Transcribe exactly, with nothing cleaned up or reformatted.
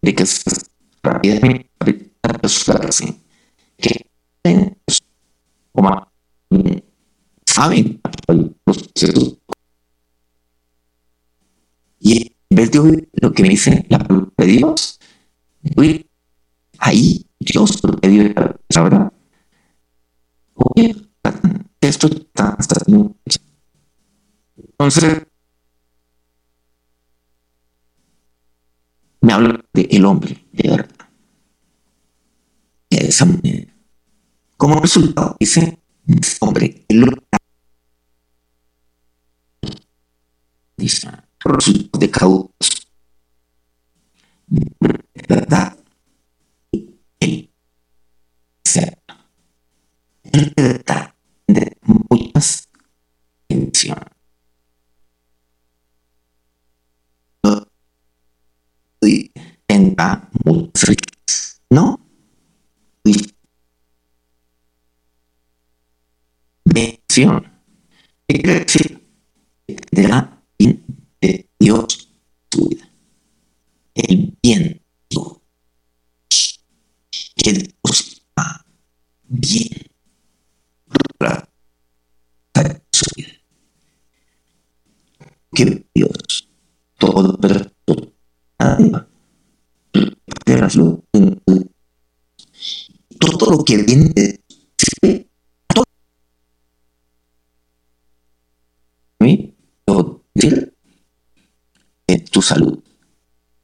de que es rápidamente la persona así, que como saben los procesos y en vez de oír lo que me dice la palabra de Dios, oír ahí Dios lo que dio la palabra. Oye, esto está, está entonces me habla de el hombre de verdad, de esa manera. Como resultado dice hombre, el hombre dice resultado de causa verdad el ser el verdad de muchas bendiciones. Y tendrá muchas riquezas, ¿no? Y bendición. ¿Qué quiere decir? Tendrá bien de Dios su vida. El bien de Dios. Que Dios va bien para su vida. Que Dios todo perfecto. Todo lo que viene de todo mí, tu salud.